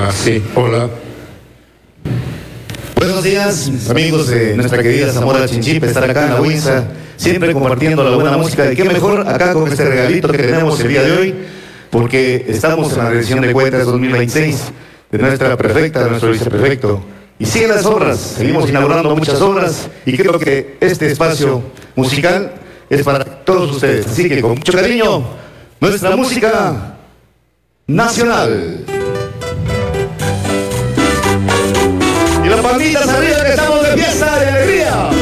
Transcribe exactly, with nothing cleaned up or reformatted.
Hola, sí, hola. Buenos días, amigos de nuestra querida Zamora Chinchipe, estar acá en la Winsa, siempre compartiendo la buena música. Y qué mejor acá con este regalito que tenemos el día de hoy, porque estamos en la rendición de cuentas dos mil veintiséis de nuestra prefecta, de nuestro viceprefecto. Y siguen las obras, seguimos inaugurando muchas obras y creo que este espacio musical es para todos ustedes. Así que con mucho cariño, nuestra música nacional. Y las palmitas arriba que estamos de fiesta, de alegría.